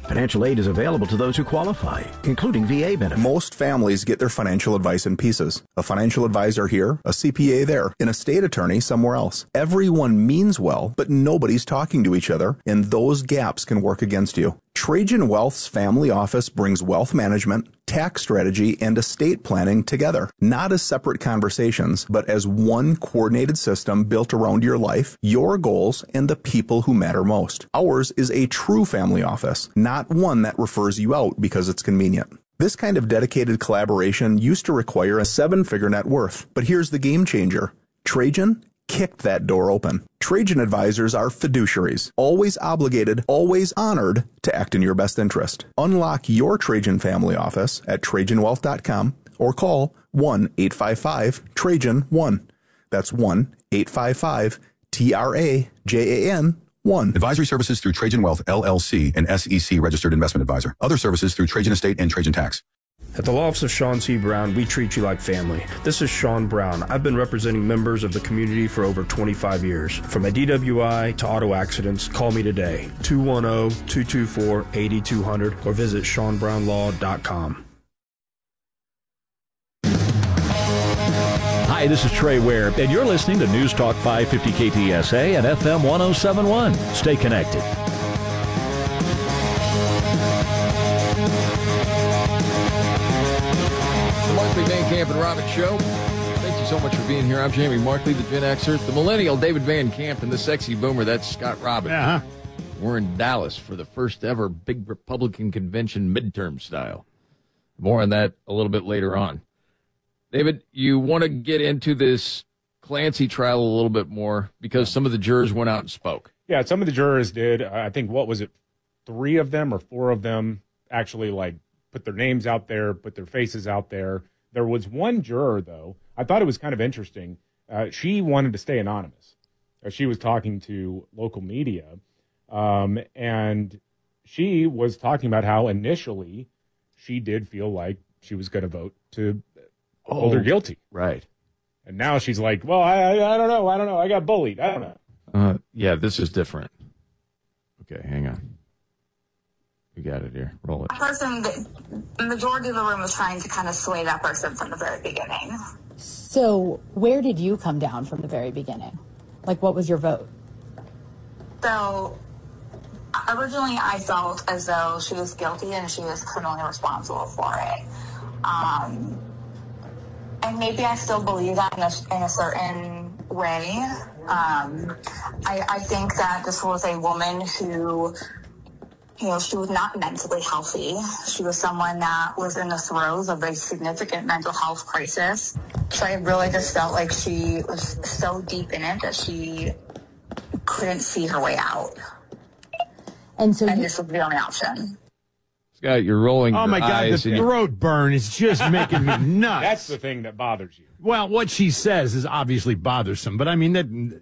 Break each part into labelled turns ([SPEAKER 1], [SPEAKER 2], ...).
[SPEAKER 1] Financial aid is available to those who qualify, including VA benefits.
[SPEAKER 2] Most families get their financial advice in pieces. A financial advisor here, a CPA there, an estate attorney somewhere else. Everyone means well, but nobody's talking to each other, and those gaps can work against you. Trajan Wealth's family office brings wealth management, tax strategy, and estate planning together, not as separate conversations, but as one coordinated system built around your life, your goals, and the people who matter most. Ours is a true family office, not one that refers you out because it's convenient. This kind of dedicated collaboration used to require a 7-figure net worth, but here's the game changer. Trajan kicked that door open. Trajan advisors are fiduciaries, always obligated, always honored to act in your best interest. Unlock your Trajan family office at TrajanWealth.com or call 1-855-TRAJAN-1. That's 1-855-TRAJAN-1.
[SPEAKER 3] Advisory services through Trajan Wealth, LLC, an SEC registered investment advisor. Other services through Trajan Estate and Trajan Tax.
[SPEAKER 4] At the law office of Sean C. Brown, we treat you like family. This is Sean Brown. I've been representing members of the community for over 25 years. From a DWI to auto accidents, call me today, 210-224-8200, or visit SeanBrownLaw.com.
[SPEAKER 5] Hi, this is Trey Ware, and you're listening to News Talk 550 KTSA and FM 1071. Stay connected.
[SPEAKER 6] Markley, Van Camp, and Robbins Show. Thank you so much for being here. I'm Jamie Markley, the Gen Xer, the millennial David Van Camp, and the sexy boomer, that's Scott Robbins.
[SPEAKER 7] Uh-huh.
[SPEAKER 6] We're in Dallas for the first ever big Republican convention midterm style. More on that a little bit later on. David, you want to get into this Clancy trial a little bit more because some of the jurors went out and spoke.
[SPEAKER 7] Yeah, some of the jurors did. I think, what was it, 3 of them or 4 of them actually, put their names out there, put their faces out there. There was one juror, though, I thought it was kind of interesting. She wanted to stay anonymous. She was talking to local media, and she was talking about how initially she did feel like she was going to vote to hold her guilty.
[SPEAKER 6] Right.
[SPEAKER 7] And now she's like, well, I don't know. I got bullied. I don't know.
[SPEAKER 6] Yeah, this is different. Okay, hang on. You got it here. Roll it.
[SPEAKER 8] The majority of the room was trying to kind of sway that person from the very beginning.
[SPEAKER 9] So where did you come down from the very beginning? What was your vote?
[SPEAKER 8] So originally I felt as though she was guilty and she was criminally responsible for it. And maybe I still believe that in a certain way. I think that this was a woman who, she was not mentally healthy. She was someone that was in the throes of a significant mental health crisis. So I really just felt like she was so deep in it that she couldn't see her way out. And this was the only option.
[SPEAKER 6] Scott, you're rolling
[SPEAKER 10] Oh, my God, the throat burn is just making me nuts.
[SPEAKER 7] That's the thing that bothers you.
[SPEAKER 10] Well, what she says is obviously bothersome, but I mean,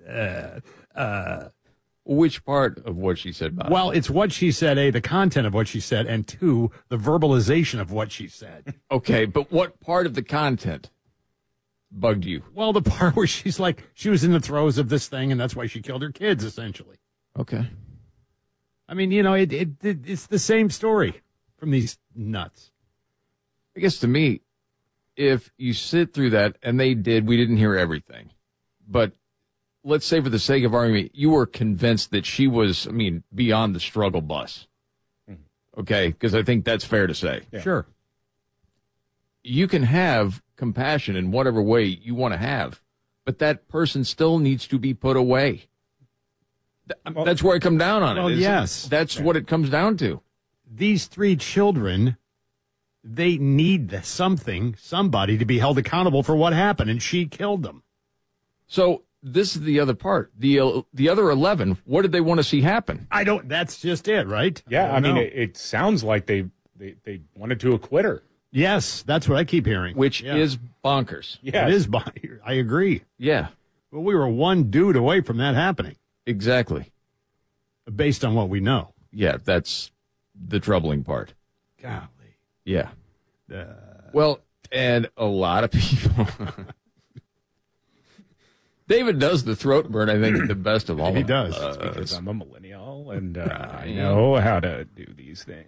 [SPEAKER 6] which part of what she said bothered?
[SPEAKER 10] Well, it's what she said, A, the content of what she said, and 2, the verbalization of what she said.
[SPEAKER 6] Okay, but what part of the content bugged you?
[SPEAKER 10] Well, the part where she's like, she was in the throes of this thing, and that's why she killed her kids, essentially.
[SPEAKER 6] Okay.
[SPEAKER 10] I mean, it's the same story from these nuts.
[SPEAKER 6] I guess to me, if you sit through that, and we didn't hear everything, but let's say for the sake of argument, you were convinced that she was, beyond the struggle bus. Okay? Because I think that's fair to say.
[SPEAKER 10] Yeah. Sure.
[SPEAKER 6] You can have compassion in whatever way you want to have, but that person still needs to be put away. That's where I come down on it.
[SPEAKER 10] Well, yes.
[SPEAKER 6] That's what it comes down to.
[SPEAKER 10] These 3 children, they need somebody to be held accountable for what happened, and she killed them.
[SPEAKER 6] So this is the other part. The other 11, what did they want to see happen?
[SPEAKER 10] That's just it, right?
[SPEAKER 7] Yeah, it sounds like they wanted to acquit her.
[SPEAKER 10] Yes, that's what I keep hearing.
[SPEAKER 6] Which is bonkers.
[SPEAKER 7] Yeah,
[SPEAKER 10] it is bonkers. I agree.
[SPEAKER 6] Yeah.
[SPEAKER 10] Well, we were one dude away from that happening.
[SPEAKER 6] Exactly.
[SPEAKER 10] Based on what we know.
[SPEAKER 6] Yeah, that's the troubling part.
[SPEAKER 10] Golly.
[SPEAKER 6] Yeah. Well, and a lot of people. David does the throat burn, I think, the best of all.
[SPEAKER 10] He does.
[SPEAKER 7] Because I'm a millennial and I know how to do these things.